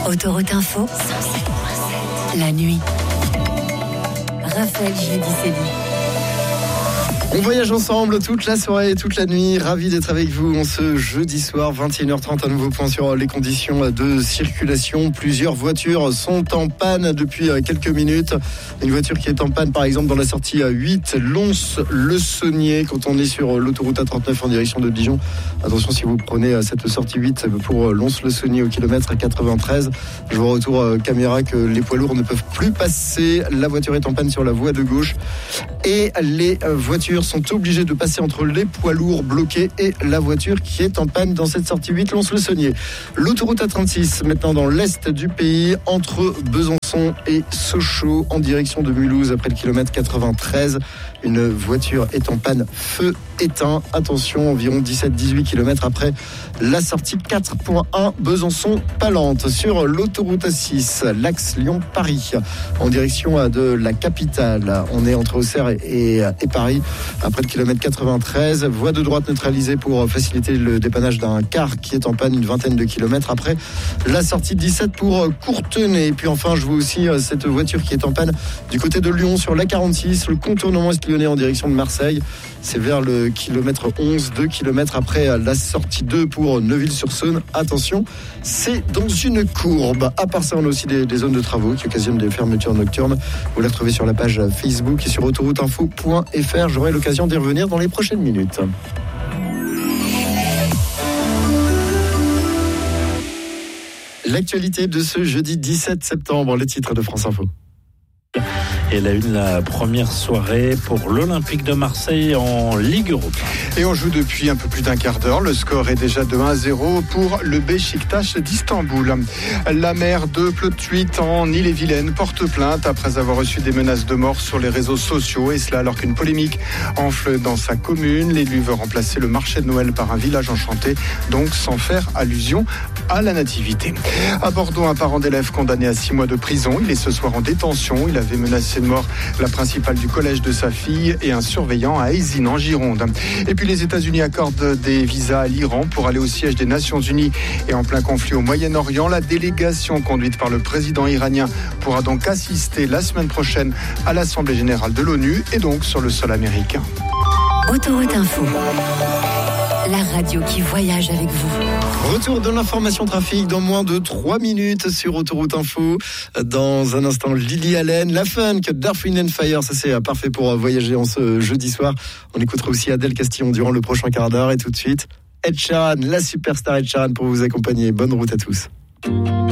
Autoroute Info, la nuit. Raphaël Giudicelli. On voyage ensemble toute la soirée et toute la nuit. Ravi d'être avec vous en ce jeudi soir, 21h30. Un nouveau point sur les conditions de circulation. Plusieurs voitures sont en panne depuis quelques minutes. Une voiture qui est en panne, par exemple, dans la sortie 8, Lons-le-Saunier, quand on est sur l'autoroute A39 en direction de Dijon. Attention, si vous prenez cette sortie 8 pour Lons-le-Saunier au kilomètre 93, je vois retour caméra que les poids lourds ne peuvent plus passer. La voiture est en panne sur la voie de gauche et les voitures sont obligés de passer entre les poids lourds bloqués et la voiture qui est en panne dans cette sortie 8 Lons-le-Saunier. L'autoroute A36 maintenant dans l'est du pays entre Besançon et Sochaux en direction de Mulhouse après le kilomètre 93. Une voiture est en panne, feu éteint. Attention, environ 17-18 km après la sortie 4.1 Besançon-Palente. Sur l'autoroute A6, l'axe Lyon-Paris en direction de la capitale. On est entre Auxerre et Paris après le kilomètre 93. Voie de droite neutralisée pour faciliter le dépannage d'un car qui est en panne une vingtaine de kilomètres après la sortie 17 pour Courtenay. Et puis enfin, je vois aussi cette voiture qui est en panne du côté de Lyon sur l'A46, le contournement est-lyonnais en direction de Marseille. C'est vers le kilomètre 11, 2 kilomètres après la sortie 2 pour Neuville-sur-Saône. Attention, c'est dans une courbe. À part ça, on a aussi des zones de travaux qui occasionnent des fermetures nocturnes. Vous la retrouvez sur la page Facebook et sur autorouteinfo.fr. J'aurai l'occasion d'y revenir dans les prochaines minutes. L'actualité de ce jeudi 17 septembre, les titres de France Info. Et la première soirée pour l'Olympique de Marseille en Ligue Europa. Et on joue depuis un peu plus d'un quart d'heure. Le score est déjà de 1-0 pour le Beşiktaş d'Istanbul. La maire de Plottuit en Ille-et-Vilaine porte plainte après avoir reçu des menaces de mort sur les réseaux sociaux. Et cela alors qu'une polémique enfle dans sa commune. L'élu veut remplacer le marché de Noël par un village enchanté, donc sans faire allusion à la nativité. À Bordeaux, un parent d'élève condamné à 6 mois de prison. Il est ce soir en détention. Il avait menacé de mort la principale du collège de sa fille et un surveillant à Eysines en Gironde. Et puis les États-Unis accordent des visas à l'Iran pour aller au siège des Nations Unies et en plein conflit au Moyen-Orient. La délégation conduite par le président iranien pourra donc assister la semaine prochaine à l'Assemblée générale de l'ONU et donc sur le sol américain. Autoroute Info, la radio qui voyage avec vous. Retour de l'information trafic dans moins de 3 minutes sur Autoroute Info. Dans un instant, Lily Allen, la funk d'Earth, Wind & Fire. Ça, c'est parfait pour voyager en ce jeudi soir. On écoutera aussi Adèle Castillon durant le prochain quart d'heure. Et tout de suite, Ed Sheeran, la superstar Ed Sheeran pour vous accompagner. Bonne route à tous.